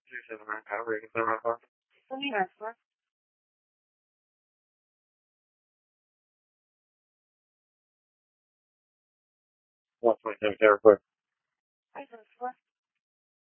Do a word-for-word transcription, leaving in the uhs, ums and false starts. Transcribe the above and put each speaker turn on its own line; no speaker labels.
three seven nine power, you can put my car. What do you ask for? one point seven, real quick. I said, what?